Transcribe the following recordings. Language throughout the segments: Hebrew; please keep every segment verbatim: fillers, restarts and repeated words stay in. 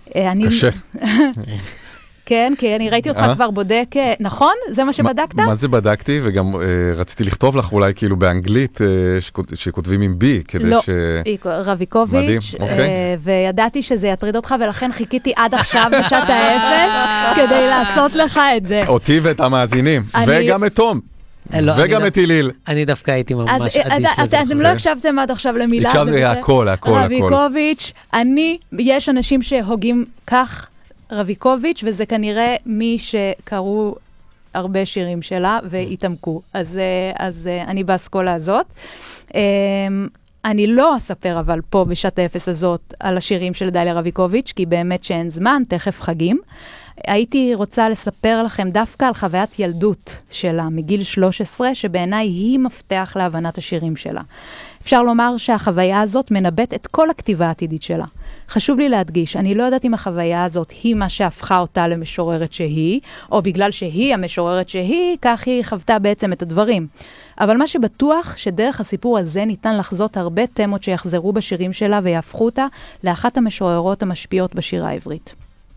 קשה. כן, כי אני ראיתי אותך כבר בודק, נכון? זה מה שבדקת? מה זה בדקתי, וגם רציתי לכתוב לך אולי כאילו באנגלית, שכותבים עם בי, כדי ש... לא, רביקוביץ', וידעתי שזה יטריד אותך, ולכן חיכיתי עד עכשיו בשעת האפס, כדי לעשות לך את זה. אותי ואת המאזינים, וגם את תום. וגם את איליל. אני דווקא הייתי ממש אדיש לזה. אתם לא הקשבתם עד עכשיו למילה. הקשבנו הכל, הכל, הכל. רביקוביץ', אני, יש אנשים שהוגים כך, רביקוביץ', וזה כנראה מי שקראו הרבה שירים שלה והתעמקו. אז, אז אני באסכולה הזאת. אני לא אספר אבל פה בשעת האפס הזאת על השירים של דליה רביקוביץ', כי באמת שאין זמן, תכף חגים. הייתי רוצה לספר לכם דווקא על חוויית ילדות שלה מגיל שלוש עשרה, שבעיניי היא מפתח להבנת השירים שלה. אפשר לומר שהחוויה הזאת מנבט את כל הכתיבה העתידית שלה. חשוב לי להדגיש, אני לא יודעת אם החוויה הזאת היא מה שהפכה אותה למשוררת שהיא, או בגלל שהיא המשוררת שהיא, כך היא חוותה בעצם את הדברים. אבל מה שבטוח שדרך הסיפור הזה ניתן לחזות הרבה תמות שיחזרו בשירים שלה ויהפכו אותה לאחת המשוררות המשפיעות בשירה העברית.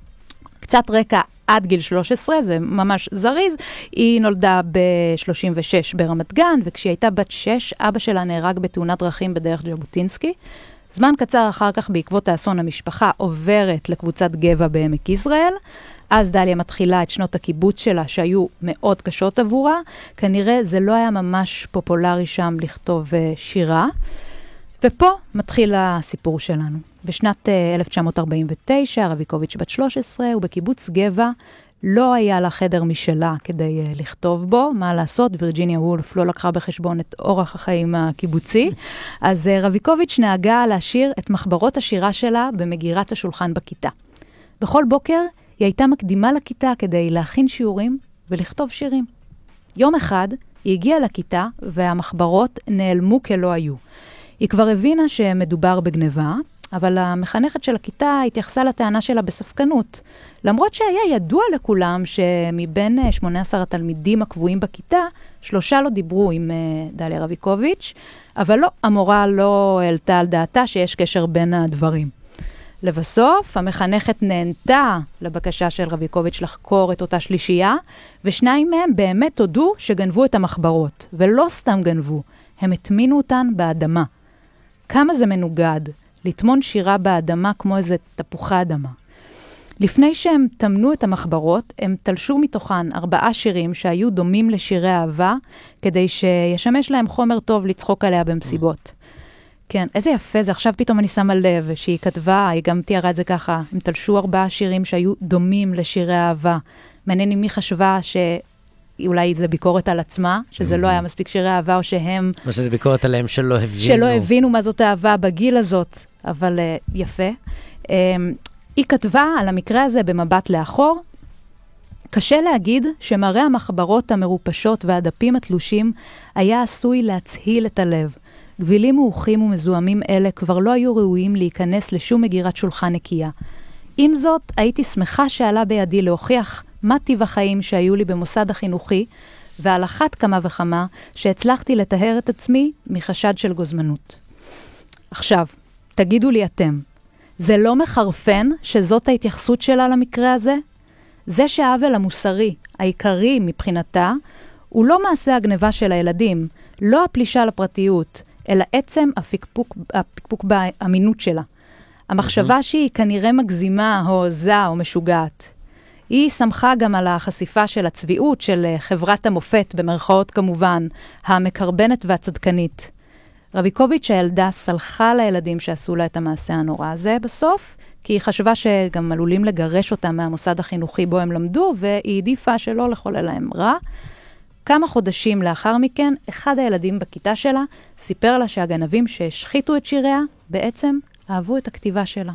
קצת רקע עד גיל שלוש עשרה, זה ממש זריז. היא נולדה ב-שלושים ושש ברמת גן, וכשהיא הייתה בת שש, אבא שלה נהרג בתאונת דרכים בדרך ז'בוטינסקי. זמן קצר אחר כך, בעקבות האסון, המשפחה עוברת לקבוצת גבע בעמק יזרעאל. אז דליה מתחילה את שנות הקיבוץ שלה, שהיו מאוד קשות עבורה. כנראה זה לא היה ממש פופולרי שם לכתוב שירה. ופה מתחיל הסיפור שלנו. בשנת אלף תשע מאות ארבעים ותשע, רביקוביץ' בת שלוש עשרה, ובקיבוץ גבע לא היה לה חדר משלה כדי uh, לכתוב בו. מה לעשות? וירג'יניה וולף לא לקחה בחשבון את אורח החיים הקיבוצי. אז uh, רביקוביץ' נהגה להשאיר את מחברות השירה שלה במגירת השולחן בכיתה. בכל בוקר היא הייתה מקדימה לכיתה כדי להכין שיעורים ולכתוב שירים. יום אחד היא הגיעה לכיתה והמחברות נעלמו כלא היו. היא כבר הבינה שמדובר בגניבה, אבל המחנכת של הכיתה התייחסה לטענה שלה בספקנות. למרות שהיה ידוע לכולם שמבין שמונה עשר התלמידים הקבועים בכיתה, שלושה לא דיברו עם דליה רביקוביץ', אבל לא, המורה לא העלתה על דעתה שיש קשר בין הדברים. לבסוף, המחנכת נענתה לבקשה של רביקוביץ' לחקור את אותה שלישייה, ושניים מהם באמת הודו שגנבו את המחברות, ולא סתם גנבו, הם הטמינו אותן באדמה. כמה זה מנוגד לטמון שירה באדמה כמו איזה תפוחי אדמה. לפני שהם תמנו את המחברות, הם תלשו מתוכן ארבעה שירים שהיו דומים לשירי אהבה, כדי שישמש להם חומר טוב לצחוק עליה במסיבות. כן, איזה יפה זה. עכשיו פתאום אני שמה לב שהיא כתבה, היא גם תיארה את זה ככה, הם תלשו ארבעה שירים שהיו דומים לשירי אהבה. מעניין אם מי חשבה ש... אולי זה ביקורת על עצמה, שזה לא היה מספיק שירי אהבה, או שהם... או שזה ביקורת עליהם שלא הבינו. שלא הבינו מה זאת אהבה בגיל הזאת, אבל uh, יפה. Um, היא כתבה על המקרה הזה במבט לאחור. קשה להגיד שמראה המחברות המרופשות והדפים התלושים היה עשוי להצהיל את הלב. גבילים מאוחים ומזוהמים אלה כבר לא היו ראויים להיכנס לשום מגירת שולחן נקייה. עם זאת, הייתי שמחה שעלה בידי להוכיח מה טיב החיים שהיו לי במוסד החינוכי, ועל אחת כמה וכמה שהצלחתי לטהר את עצמי מחשד של גוזמנות. עכשיו, תגידו לי אתם, זה לא מחרפן שזאת ההתייחסות שלה למקרה הזה? זה שהעוול המוסרי, העיקרי מבחינתה, הוא לא מעשה הגניבה של הילדים, לא הפלישה לפרטיות, אלא עצם הפקפוק, הפקפוק באמינות שלה. המחשבה שהיא כנראה מגזימה או עוזה או משוגעת. היא שמחה גם על החשיפה של הצביעות של חברת המופת, במרכאות כמובן, המקרבנת והצדקנית. רביקוביץ' הילדה סלחה לילדים שעשו לה את המעשה הנורא הזה בסוף, כי היא חשבה שגם עלולים לגרש אותם מהמוסד החינוכי בו הם למדו, והיא העדיפה שלא לחולל להם רע. כמה חודשים לאחר מכן, אחד הילדים בכיתה שלה סיפר לה שהגנבים שהשחיתו את שיריה בעצם אהבו את הכתיבה שלה.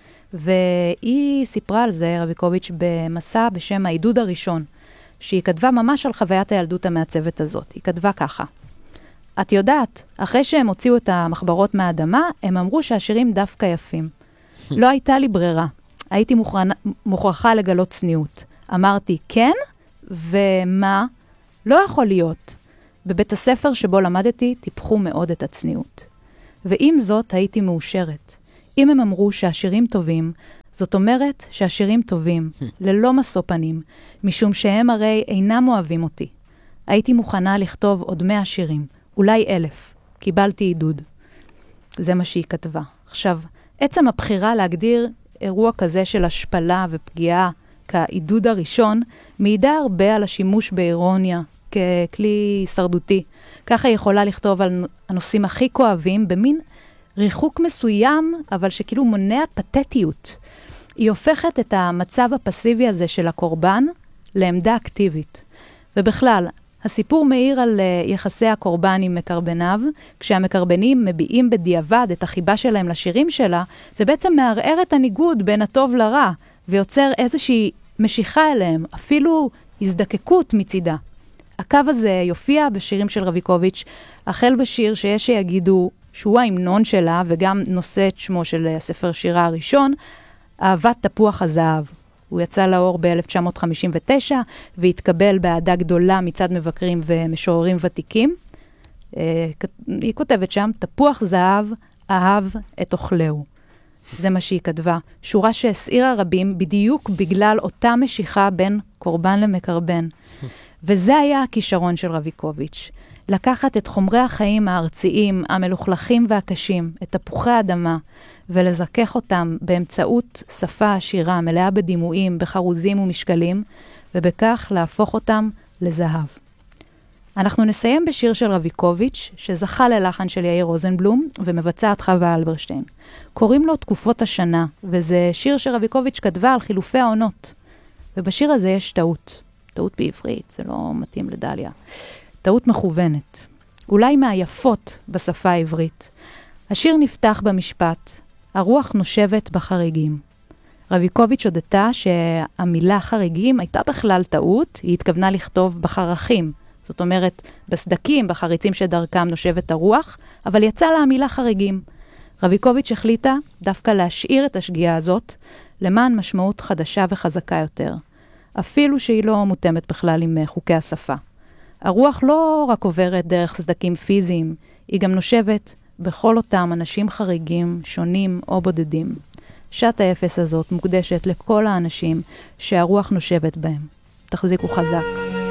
והיא סיפרה על זה, רביקוביץ', במסע בשם העידוד הראשון, שהיא כתבה ממש על חוויית הילדות המעצבת הזאת. היא כתבה ככה: את יודעת, אחרי שהם הוציאו את המחברות מהאדמה, הם אמרו שהשירים דווקא יפים. לא הייתה לי ברירה. הייתי מוכרחה לגלות צניעות. אמרתי, כן? ומה? לא יכול להיות. בבית הספר שבו למדתי, טיפחו מאוד את הצניעות. ועם זאת הייתי מאושרת. אם הם אמרו שהשירים טובים, זאת אומרת שהשירים טובים, ללא משוא פנים, משום שהם הרי אינם אוהבים אותי. הייתי מוכנה לכתוב עוד מאה שירים, אולי אלף. קיבלתי עידוד. זה מה שהיא כתבה. עכשיו, עצם הבחירה להגדיר אירוע כזה של השפלה ופגיעה כעידוד הראשון, מעידה הרבה על השימוש באירוניה ככלי הישרדותי. ככה היא יכולה לכתוב על הנושאים הכי כואבים, במין ריחוק מסוים, אבל שכאילו מונע פתטיות. היא הופכת את המצב הפסיבי הזה של הקורבן לעמדה אקטיבית. ובכלל, הסיפור מאיר על uh, יחסי הקורבן עם מקרבניו, כשהמקרבנים מביעים בדיעבד את החיבה שלהם לשירים שלה, זה בעצם מערער את הניגוד בין הטוב לרע, ויוצר איזושהי משיכה אליהם, אפילו הזדקקות מצידה. הקו הזה יופיע בשירים של רביקוביץ', החל בשיר שיש שיגידו שהוא ההמנון שלה, וגם נושא את שמו של הספר שירה הראשון, אהבת תפוח הזהב. הוא יצא לאור ב-אלף תשע מאות חמישים ותשע, והתקבל באהדה גדולה מצד מבקרים ומשוררים ותיקים. היא כותבת שם, תפוח זהב אהב את אוכלהו. זה מה שהיא כתבה. שורה שהסעירה רבים בדיוק בגלל אותה משיכה בין קורבן למקרבן. וזה היה הכישרון של רביקוביץ'. לקחת את חומרי החיים הארציים, המלוכלכים והקשים, את תפוחי האדמה, ולזכך אותם באמצעות שפה עשירה, מלאה בדימויים, בחרוזים ומשקלים, ובכך להפוך אותם לזהב. אנחנו נסיים בשיר של רביקוביץ', שזכה ללחן של יאיר רוזנבלום, ומבצעת חווה אלברשטיין. קוראים לו תקופות השנה, וזה שיר שרביקוביץ' כתבה על חילופי העונות. ובשיר הזה יש טעות. טעות בעברית, זה לא מתאים לדליה. טעות מכוונת. אולי מהיפות בשפה העברית. השיר נפתח במשפט, הרוח נושבת בחריגים. רביקוביץ' הודתה שהמילה חריגים הייתה בכלל טעות, היא התכוונה לכתוב בחרכים. זאת אומרת, בסדקים, בחריצים שדרכם נושבת הרוח, אבל יצא לה המילה חריגים. רביקוביץ' החליטה דווקא להשאיר את השגיאה הזאת, למען משמעות חדשה וחזקה יותר. אפילו שהיא לא מותאמת בכלל עם חוקי השפה. הרוח לא רק עוברת דרך סדקים פיזיים, היא גם נושבת בכל אותם אנשים חריגים, שונים או בודדים. שעת האפס הזאת מוקדשת לכל האנשים שהרוח נושבת בהם. תחזיקו חזק.